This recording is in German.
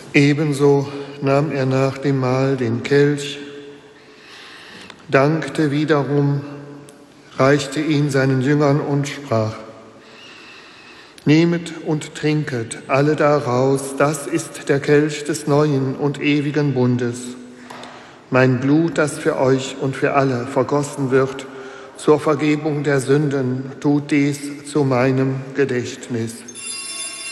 Ebenso nahm er nach dem Mahl den Kelch, dankte wiederum, reichte ihn seinen Jüngern und sprach: Nehmet und trinket alle daraus, das ist der Kelch des neuen und ewigen Bundes, mein Blut, das für euch und für alle vergossen wird, zur Vergebung der Sünden, tut dies zu meinem Gedächtnis.